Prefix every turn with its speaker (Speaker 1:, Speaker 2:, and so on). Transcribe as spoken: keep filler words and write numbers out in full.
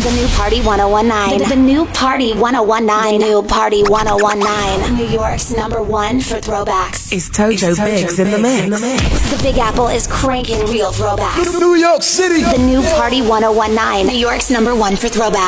Speaker 1: The new Party ten nineteen. The new Party ten nineteen. The new Party ten nineteen. New York's number one for throwbacks.
Speaker 2: It's Tojo, it's Tojo Biggs in the mix.
Speaker 1: The Big Apple is cranking real throwbacks.
Speaker 3: New York City.
Speaker 1: The new Party ten nineteen. New York's number one for throwbacks.